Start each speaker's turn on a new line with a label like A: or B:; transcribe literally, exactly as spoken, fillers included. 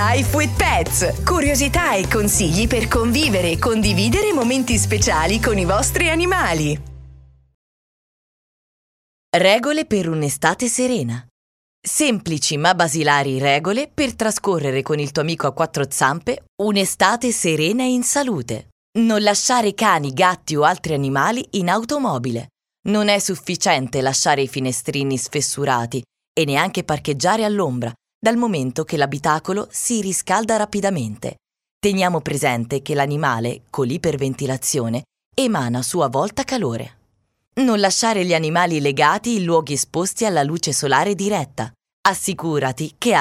A: Life with Pets. Curiosità e consigli per convivere e condividere momenti speciali con i vostri animali.
B: Regole per un'estate serena. Semplici ma basilari regole per trascorrere con il tuo amico a quattro zampe un'estate serena e in salute. Non lasciare cani, gatti o altri animali in automobile. Non è sufficiente lasciare i finestrini sfessurati e neanche parcheggiare all'ombra, dal momento che l'abitacolo si riscalda rapidamente. Teniamo presente che l'animale, con l'iperventilazione, emana a sua volta calore. Non lasciare gli animali legati in luoghi esposti alla luce solare diretta. Assicurati che